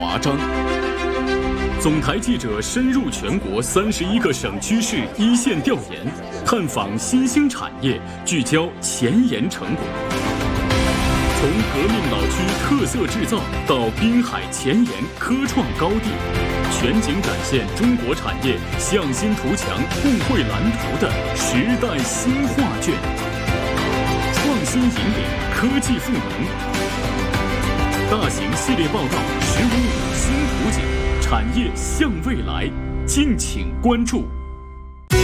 华章。总台记者深入全国31个省区市一线调研，探访新兴产业，聚焦前沿成果。从革命老区特色制造到滨海前沿科创高地，全景展现中国产业向心图强、互惠蓝图的时代新画卷。创新引领，科技赋能。大型系列报道《15新图景》，产业向未来，敬请关注。